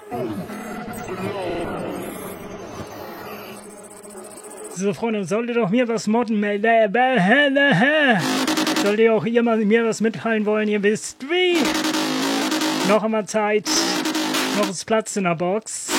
So, Freunde, solltet doch mir was modden, solltet ihr auch hier mal mir was mitteilen wollen, ihr wisst wie. Noch einmal Zeit, noch ist Platz in der Box.